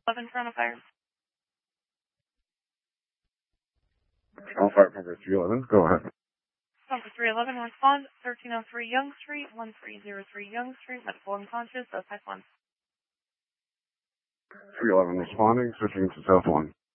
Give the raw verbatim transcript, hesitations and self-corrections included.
eleven front of fire. I'll fire number three eleven. Go ahead. Number three eleven, respond. thirteen oh three Young Street, one three zero three Young Street, medical unconscious, South one. three eleven responding, switching to South one.